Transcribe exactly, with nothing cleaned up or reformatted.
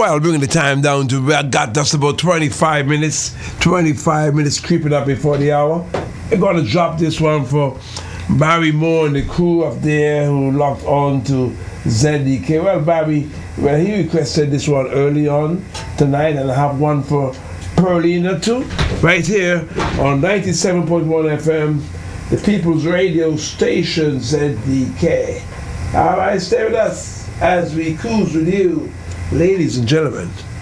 Well, bringing the time down to, we got just about twenty-five minutes, twenty-five minutes creeping up before the hour. We're going to drop this one for Barry Moore and the crew up there who locked on to Z D K. Well, Barry, well, he requested this one early on tonight, and I have one for Perlina too, right here on ninety-seven point one F M, the People's Radio Station, Z D K. All right, stay with us as we cruise with you, ladies and gentlemen.